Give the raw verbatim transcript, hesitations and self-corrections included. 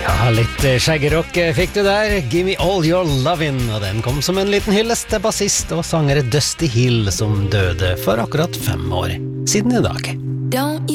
Ja, litt skjeggerock fikk du der. Give me all your lovin'. Og den kom som en liten hyllest til bassist og sanger Dusty Hill, som døde for akkurat fem år siden i dag. Don't